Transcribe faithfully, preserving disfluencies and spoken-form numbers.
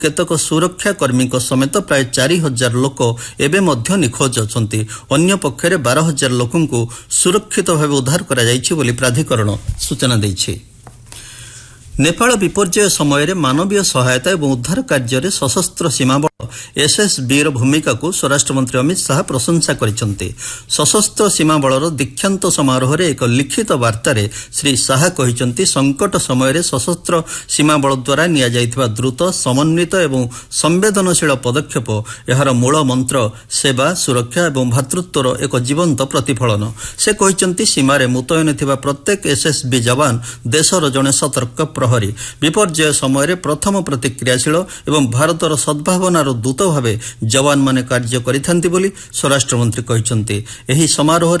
केतक सुरक्षा कर्मी समेत प्राय चार हजार लोक एबे मध्य निखोज अछंती। अन्य पक्षरे बारह हजार लोकंकु सुरक्षित भाव उद्धार करा जायछि बोली प्राधिकरण सूचना दैछि। नेपाल विपर्यय समय मानवीय सहायता और उद्धार कार्य सशस्त्र सीमा बल एसएसबी भूमिका को स्वराष्ट्र मंत्री अमित शाह प्रशंसा करिसेंति। सशस्त्र सीमा बलर दीक्षांत समारोह रे एक लिखित वार्ता रे श्री शाह कहिसेंति संकट समय सशस्त्र सीमा बल द्वारा निया जायथिबा द्रुत समन्वित एवं संवेदनशील पदक्षेप एहार मूल मंत्र सेवा सुरक्षा और भातृत्वर एक जीवंत प्रतिफलन। से कहिसेंति सीमारे मुतयन थिबा प्रत्येक एसएसबी जवान देशर जने सतर्क प्रहरी विपर्यय समय प्रथम प्रतिक्रियाशील एवं भारतर सद्भावनार दूत भावे जवान माने कार्य करिथांती बोली स्वराष्ट्र मंत्री कहिसेंति। एही समारोह